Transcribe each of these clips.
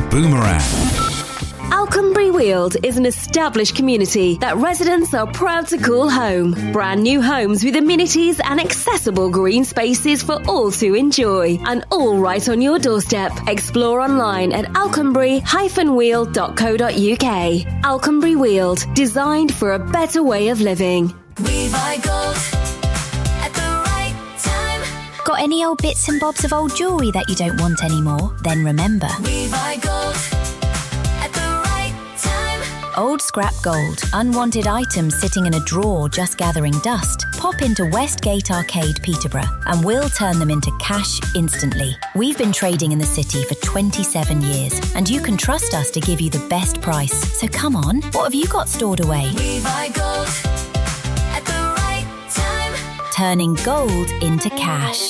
Boomerang. Alconbury Weald is an established community that residents are proud to call home. Brand new homes with amenities and accessible green spaces for all to enjoy. And all right on your doorstep. Explore online at alconbury-weald.co.uk. Alconbury Weald, designed for a better way of living. We buy gold at the right time. Got any old bits and bobs of old jewellery that you don't want anymore? Then remember, We buy gold at the right time. old scrap gold, unwanted items sitting in a drawer just gathering dust. Pop into Westgate Arcade, Peterborough, and we'll turn them into cash instantly. We've been trading in the city for 27 years, and you can trust us to give you the best price. So come on, what have you got stored away? We buy gold at the right time. Turning gold into cash.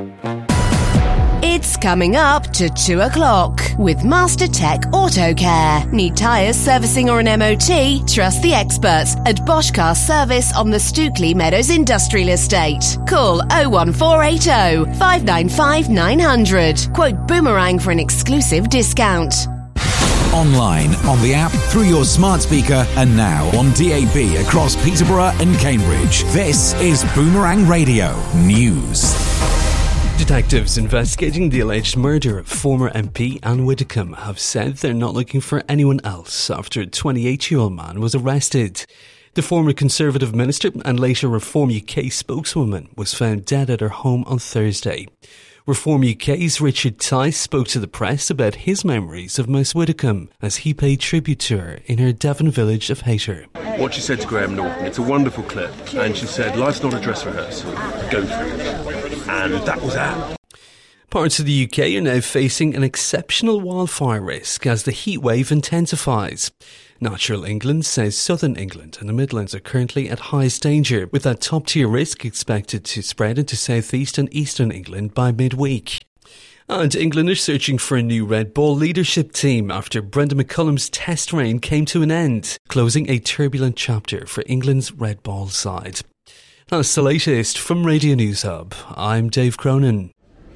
It's coming up to 2 o'clock with Master Tech Auto Care. Need tyres, servicing or an MOT? Trust the experts at Bosch Car Service on the Stookley Meadows Industrial Estate. Call 01480 595 900. Quote Boomerang for an exclusive discount. Online, on the app, through your smart speaker, and now on DAB across Peterborough and Cambridge. This is Boomerang Radio News. Detectives investigating the alleged murder of former MP Anne Widdecombe have said they're not looking for anyone else after a 28-year-old man was arrested. The former Conservative minister and later Reform UK spokeswoman was found dead at her home on Thursday. Reform UK's Richard Tice spoke to the press about his memories of Miss Widdecombe as he paid tribute to her in her Devon village of Hayter. What she said to Graham Norton, it's a wonderful clip, and she said, life's not a dress rehearsal, go through it. And that was that. Parts of the UK are now facing an exceptional wildfire risk as the heat wave intensifies. Natural England says southern England and the Midlands are currently at highest danger, with that top-tier risk expected to spread into southeast and eastern England by midweek. And England are searching for a new Red Ball leadership team after Brendan McCullum's test reign came to an end, closing a turbulent chapter for England's Red Ball side. That's the latest from Radio News Hub. I'm Dave Cronin.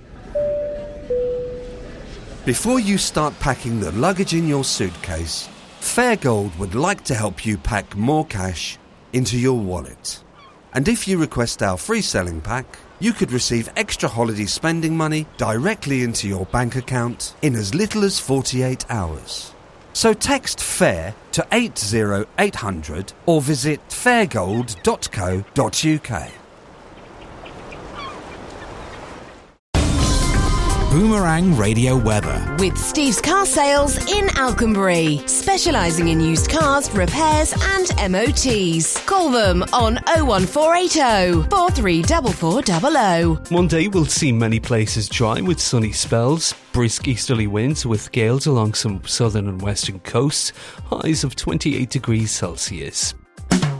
Before you start packing the luggage in your suitcase, Fairgold would like to help you pack more cash into your wallet. And if you request our free selling pack, you could receive extra holiday spending money directly into your bank account in as little as 48 hours. So text FAIR to 80800 or visit fairgold.co.uk. Boomerang Radio Weather. With Steve's Car Sales in Alconbury, specialising in used cars, repairs and MOTs. Call them on 01480 434400. Monday will see many places dry with sunny spells, brisk easterly winds with gales along some southern and western coasts, highs of 28 degrees Celsius.